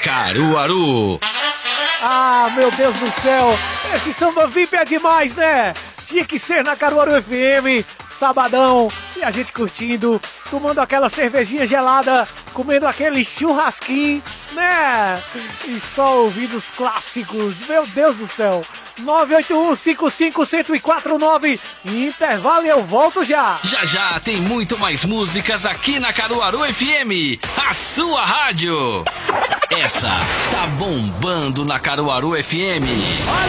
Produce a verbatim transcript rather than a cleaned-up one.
Caruaru. Ah, meu Deus do céu, esse samba V I P é demais, né? Tinha que ser na Caruaru F M, sabadão, e a gente curtindo, tomando aquela cervejinha gelada, comendo aquele churrasquinho, né? E só ouvindo os clássicos, meu Deus do céu. nove oito um, cinco cinco, zero zero quatro nove, intervalo e eu volto já. Já já tem muito mais músicas aqui na Caruaru F M, a sua rádio. Essa tá bombando na Caruaru F M. Olha